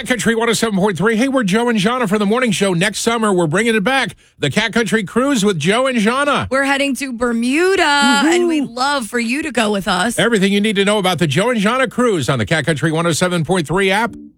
Cat Country 107.3. Hey, we're Joe and Jana for the morning show. Next summer, we're bringing it back. The Cat Country Cruise with Joe and Jana. We're heading to Bermuda, and we'd love for you to go with us. Everything you need to know about the Joe and Jana Cruise on the Cat Country 107.3 app.